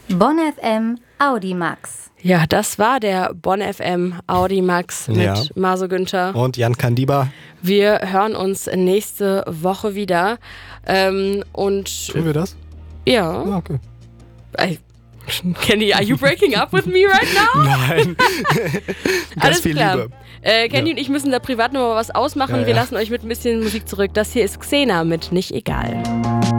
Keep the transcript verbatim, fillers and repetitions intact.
Bonn F M Audimax. Ja, das war der Bonn F M Audimax mit Ja. Maso Günther. Und Jan Kandiba. Wir hören uns nächste Woche wieder. Ähm, und Tun wir das? ja. Ah, okay. I, Candy, are you breaking up with me right now? Nein. Ganz Alles viel klar. Liebe. Äh, Candy Ja. und ich müssen da privat nochmal was ausmachen. Ja, Wir ja. lassen euch mit ein bisschen Musik zurück. Das hier ist Xena mit Nicht Egal.